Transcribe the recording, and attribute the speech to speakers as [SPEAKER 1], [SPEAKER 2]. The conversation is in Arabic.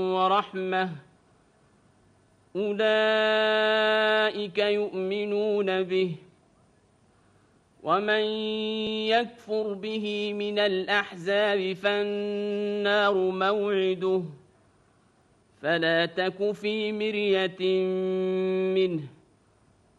[SPEAKER 1] ورحمة أولئك يؤمنون به ومن يكفر به من الأحزاب فالنار موعده فلا تك في مرية منه